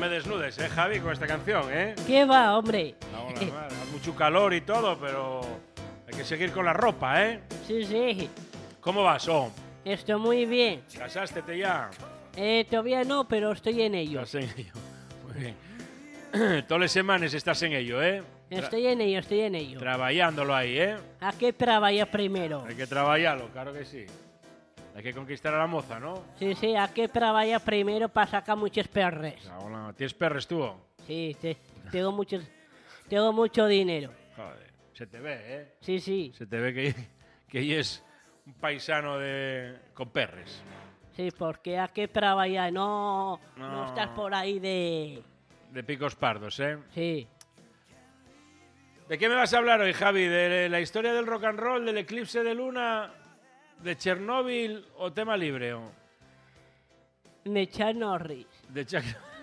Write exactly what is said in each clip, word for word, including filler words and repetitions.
me desnudes, ¿eh, Javi, con esta canción, eh? ¿Qué va, hombre? No, no, no, da mucho calor y todo, pero hay que seguir con la ropa, ¿eh? Sí, sí. ¿Cómo vas, oh? Estoy muy bien. ¿Casástete ya? Eh, todavía no, pero estoy en ello. Estás en ello. Muy bien. Todas las semanas estás en ello, ¿eh? Estoy en ello, estoy en ello. Trabajándolo ahí, ¿eh? ¿A qué trabajar primero? Hay que trabajarlo, claro que sí. Hay que conquistar a la moza, ¿no? Sí, sí, ¿a qué trabajar primero para sacar muchos perres? No, no, ¿tienes perres tú? Sí, sí, tengo muchos, tengo mucho dinero. Joder, se te ve, ¿eh? Sí, sí, Se te ve que, que es un paisano de con perres. sí, porque ¿a qué trabajar? No, No. no estás por ahí de... De picos pardos, ¿eh? Sí. ¿De qué me vas a hablar hoy, Javi? ¿De la historia del rock and roll, del eclipse de luna, de Chernóbil o tema libre? O? De Chuck Norris. De Chuck...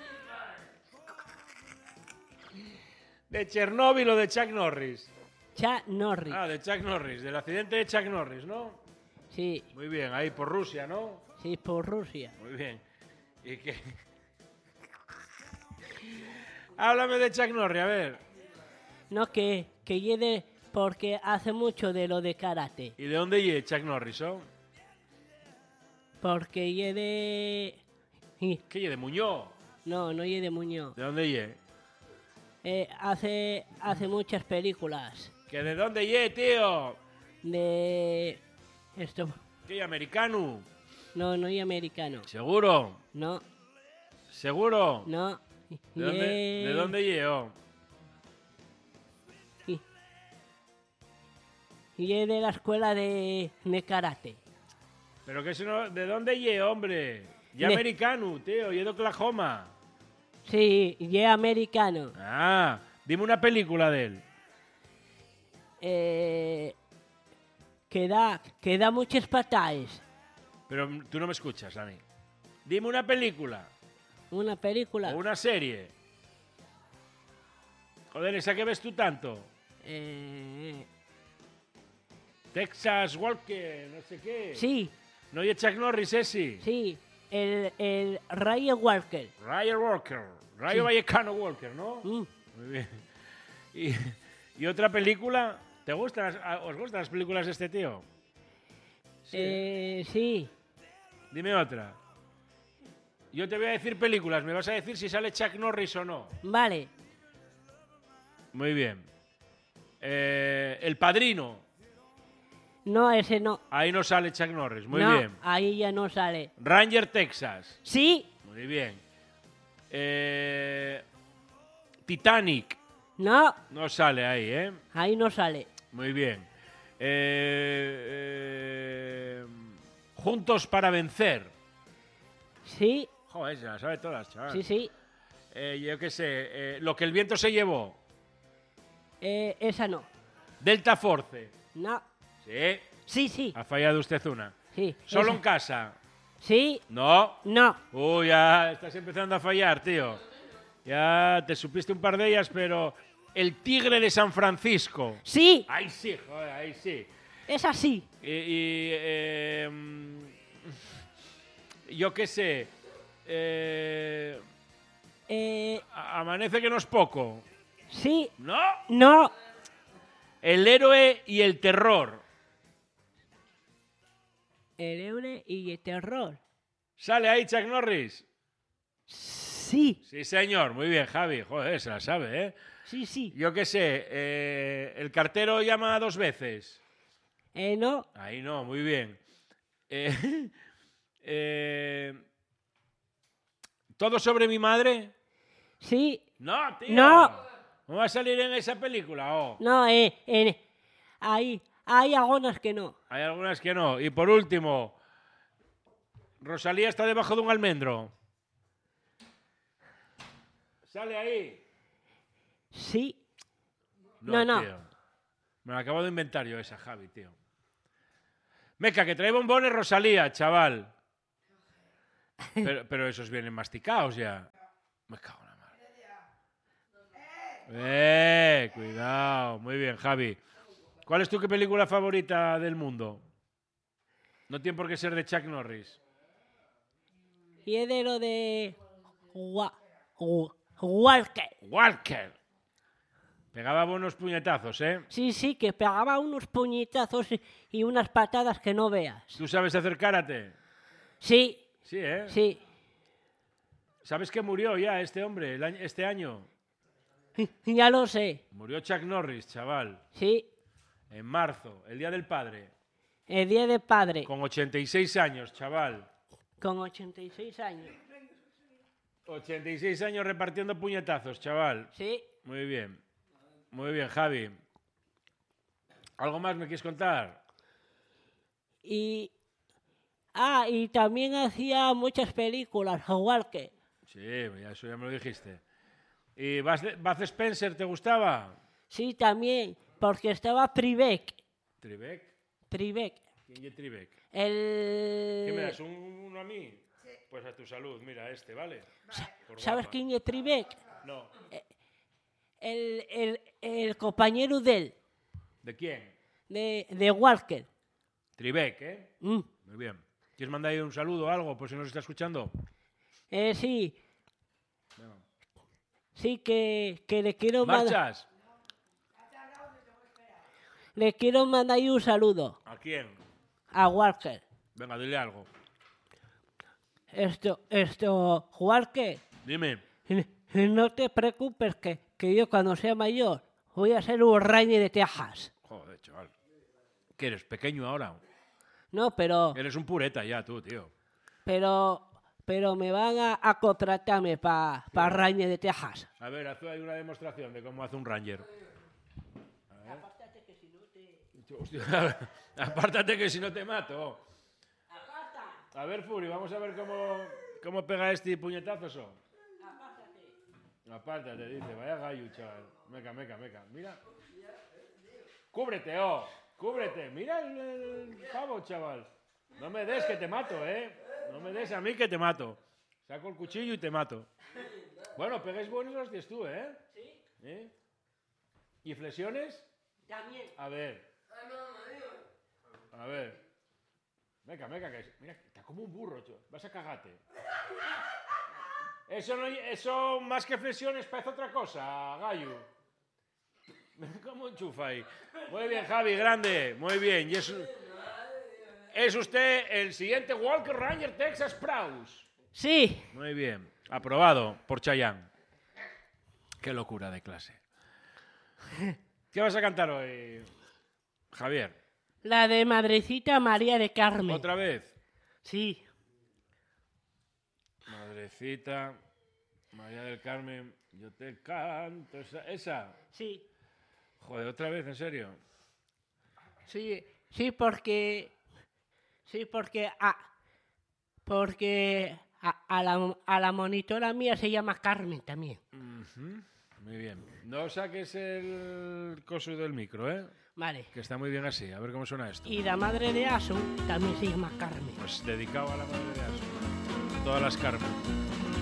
¿De Chernóbil o de Chuck Norris? Chuck Norris. Ah, de Chuck Norris, del accidente de Chuck Norris, ¿no? Sí, Muy bien, ahí por Rusia, ¿no? sí, por Rusia. Muy bien. ¿Y qué? Háblame de Chuck Norris, a ver. No, que, que llegue porque hace mucho de lo de karate. ¿Y de dónde llega Chuck Norris, oh? Porque llegue... y- ¿Qué llega de Muñoz? No, no llegue de Muñoz. ¿De dónde llega? Eh, hace, hace muchas películas ¿Que de dónde llega, tío? de... Esto... ¿Qué llega, americano? No, no y americano. ¿Seguro? No, ¿Seguro? no. ¿De dónde, Ye- ¿de dónde llegó? y- y es de la escuela de, de karate. ¿Pero que eso no, ¿de dónde llegó, hombre? Ya De- americano, tío, y de Oklahoma. Sí, y es americano. Ah, dime una película de él. Eh, que da, que da muchas patadas. Pero tú no me escuchas a mí. Dime una película Una película. o una serie. Joder, ¿esa que ves tú tanto? Eh, Texas Walker, no sé qué. sí, ¿No oye Chuck Norris ese? sí. El, el Ryan Walker. Ryan Walker. Rayo Sí. Vallecano Walker, ¿no? Mm, Muy bien. ¿Y, y otra película? ¿Te gustan, las- a- ¿Os gustan las películas de este tío? Sí. eh, sí. Dime otra. Yo te voy a decir películas, me vas a decir si sale Chuck Norris o no. Vale. Muy bien. Eh, El Padrino. No, ese no. Ahí no sale Chuck Norris. Muy No, bien. ahí ya no sale. Ranger, Texas. Sí, Muy bien. Eh, Titanic. no, No sale ahí, ¿eh? ahí no sale. Muy bien. Eh, eh, Juntos para vencer. Sí, Joder, se las sabe todas, chaval. sí, sí. Eh, yo qué sé. eh, Lo que el viento se llevó. Eh, esa no. Delta Force. No. Sí. Sí, sí. Ha fallado usted una. Sí. Solo esa. en casa. Sí, No. no. Uy, ya estás empezando a fallar, tío. Ya te supiste un par de ellas, pero... El Tigre de San Francisco. Sí, Ahí sí, joder, ahí sí. es así. Y... y, eh, yo qué sé. Eh, Eh, a- amanece que no es poco. sí, ¿No? no. El héroe y el terror. El héroe y el terror. ¿Sale ahí Chuck Norris? Sí, Sí, señor. Muy bien, Javi. Joder, se la sabe, ¿eh? sí, sí. Yo qué sé. eh, el cartero llama dos veces. Eh, no. Ahí no, muy bien. Eh, eh, ¿Todo sobre mi madre? Sí, No, tío. No. ¿No va a salir en esa película? Oh. no, eh, eh, ahí, hay algunas que no. Hay algunas que no. Y por último, Rosalía está debajo de un almendro. ¿Sale ahí? Sí, No, no. Tío. Me la acabo de inventar yo esa, Javi, tío. Meca, que trae bombones Rosalía, chaval. Pero, pero esos vienen masticados ya. Me cago en la madre. Eh, cuidado. Muy bien, Javi. ¿Cuál es tu qué película favorita del mundo? No tiene por qué ser de Chuck Norris. y es de lo de Wa- Gu- Walker. Walker. Pegaba buenos puñetazos, ¿eh? Sí, sí, que pegaba unos puñetazos y, y unas patadas que no veas. ¿Tú sabes hacer karate? Sí, Sí, ¿eh? sí. ¿Sabes que murió ya este hombre el año- este año? Ya lo sé. Murió Chuck Norris, chaval. Sí. En marzo, el Día del Padre. El Día de Padre. Con ochenta y seis años, chaval. Con ochenta y seis años. ochenta y seis años repartiendo puñetazos, chaval. Sí. Muy bien. Muy bien, Javi. ¿Algo más me quieres contar? Y. Ah, y también hacía muchas películas, Walker. Sí, ya eso ya me lo dijiste. ¿Y Bud Bud Spencer te gustaba? Sí, también, porque estaba Privek. ¿Tribeck? Privek. ¿Quién es Tribeck? El... ¿Qué me das? ¿Un- ¿Uno a mí? Pues a tu salud, mira, este, ¿vale? Por ¿Sabes guapa. quién es Privek? No. El, el, el compañero de él, ¿De quién? de, de Walker. Tribeck, ¿eh? Mm. Muy bien. ¿Quieres mandar ahí un saludo o algo, por si nos está escuchando? Eh, sí, No. sí, que, que le quiero mandar... ¿Marchas? Le quiero mandar ahí un saludo ¿A quién? a Walker. Venga, dile algo. Esto, esto, Walker, Dime. no te preocupes que, que yo cuando sea mayor voy a ser un Rainy de Texas. Joder, chaval. ¿Qué eres? ¿Pequeño ahora? No, pero, Eres un pureta ya, tú, tío. pero, pero me van a, a contratarme para pa Rainy de Texas. A ver, haz ahí una demostración de cómo hace un ranger. Hostia, apártate que si no te mato. A ver, Furi, vamos a ver cómo, cómo pega este puñetazo eso. Apártate, dice. Vaya gallo, chaval. Meca, meca, meca. Mira. Cúbrete, oh. Cúbrete. Mira el, el pavo, chaval. No me des que te mato, ¿eh? No me des a mí que te mato. Saco el cuchillo y te mato. Bueno, pegues buenos hostias tú, ¿eh? Sí, ¿Eh? ¿Y flexiones? también. A ver. A ver. Meca, meca, que es- mira, está como un burro, tío. Vas a cagarte. Eso, no, eso más que flexiones parece otra cosa, gallo. ¿Cómo enchufa ahí? Muy bien, Javi, grande. Muy bien. Y es, es usted el siguiente Walker Ranger Texas Praus. Sí, Muy bien. Aprobado por Chayanne. Qué locura de clase. ¿Qué vas a cantar hoy, Javier? la de Madrecita María de Carmen. ¿Otra vez? Sí, Madrecita, María del Carmen, yo te canto. Esa, esa. sí, Joder, otra vez, en serio. sí, sí, porque, sí, porque, a, porque a, a la, a la monitora mía se llama Carmen también. Ujú, muy bien. No saques el coso del micro, ¿eh? Vale. Que está muy bien así. A ver cómo suena esto. Y la madre de Asun también se llama Carmen. Pues dedicado a la madre de Asun. Todas las Carmen.